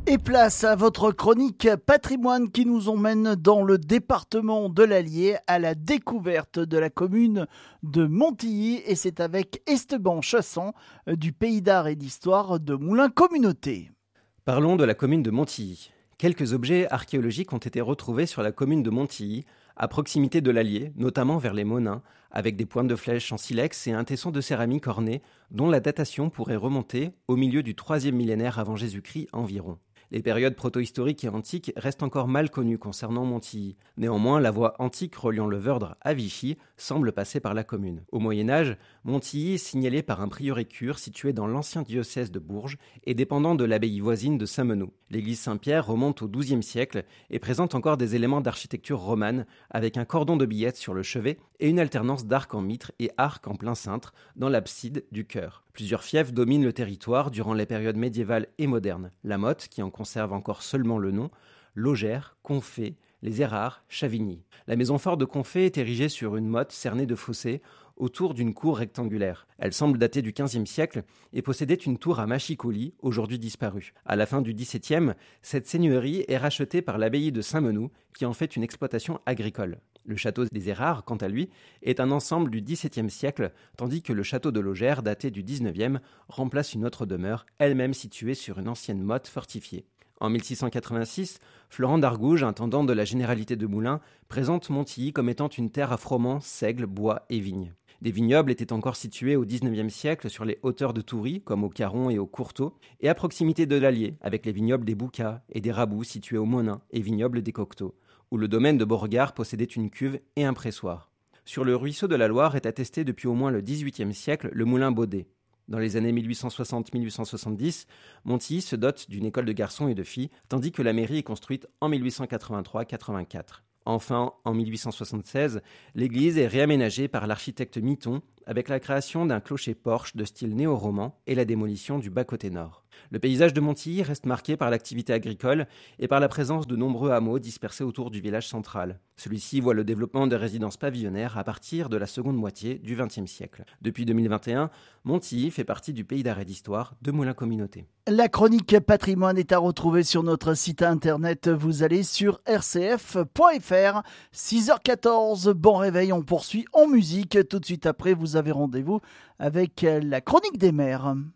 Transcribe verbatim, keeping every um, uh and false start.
Et place à votre chronique patrimoine qui nous emmène dans le département de l'Allier à la découverte de la commune de Montilly. Et c'est avec Esteban Chassan du Pays d'Art et d'Histoire de Moulins Communauté. Parlons de la commune de Montilly. Quelques objets archéologiques ont été retrouvés sur la commune de Montilly, à proximité de l'Allier, notamment vers les Monins, avec des pointes de flèches en silex et un tesson de céramique orné, dont la datation pourrait remonter au milieu du troisième millénaire avant Jésus-Christ environ. Les périodes protohistoriques et antiques restent encore mal connues concernant Montilly. Néanmoins, la voie antique reliant le Vördre à Vichy semble passer par la commune. Au Moyen-Âge, Montilly est signalé par un prieuré-cure situé dans l'ancien diocèse de Bourges et dépendant de l'abbaye voisine de Saint-Menehould. L'église Saint-Pierre remonte au douzième siècle et présente encore des éléments d'architecture romane avec un cordon de billettes sur le chevet et une alternance d'arcs en mitre et arcs en plein cintre dans l'abside du chœur. Plusieurs fiefs dominent le territoire durant les périodes médiévales et modernes. La Motte, qui en conserve encore seulement le nom, Logère, Confé, les Érards, Chavigny. La maison forte de Confé est érigée sur une motte cernée de fossés autour d'une cour rectangulaire. Elle semble dater du quinzième siècle et possédait une tour à machicoulis, aujourd'hui disparue. À la fin du dix-septième, cette seigneurie est rachetée par l'abbaye de Saint-Menehould, qui en fait une exploitation agricole. Le château des Érards, quant à lui, est un ensemble du dix-septième siècle, tandis que le château de Logère, daté du dix-neuvième, remplace une autre demeure, elle-même située sur une ancienne motte fortifiée. En mille six cent quatre-vingt-six, Florent d'Argouges, intendant de la généralité de Moulins, présente Montilly comme étant une terre à froment, seigle, bois et vignes. Des vignobles étaient encore situés au dix-neuvième siècle sur les hauteurs de Toury, comme au Caron et au Courtauld, et à proximité de l'Allier, avec les vignobles des Boucats et des Rabous situés au Monin et vignobles des Cocteaux, où le domaine de Beauregard possédait une cuve et un pressoir. Sur le ruisseau de la Loire est attesté depuis au moins le dix-huitième siècle le moulin Baudet. Dans les années mille huit cent soixante à mille huit cent soixante-dix, Montilly se dote d'une école de garçons et de filles, tandis que la mairie est construite en mille huit cent quatre-vingt-trois quatre-vingt-quatre. Enfin, en mille huit cent soixante-seize, l'église est réaménagée par l'architecte Mitton avec la création d'un clocher-porche de style néo-roman et la démolition du bas-côté nord. Le paysage de Montilly reste marqué par l'activité agricole et par la présence de nombreux hameaux dispersés autour du village central. Celui-ci voit le développement de résidences pavillonnaires à partir de la seconde moitié du vingtième siècle. Depuis deux mille vingt et un, Montilly fait partie du Pays d'Art et d'Histoire de Moulins Communauté. La chronique patrimoine est à retrouver sur notre site internet. Vous allez sur r c f point f r. six heures quatorze, bon réveil, on poursuit en musique. Tout de suite après, vous avez rendez-vous avec la chronique des mers.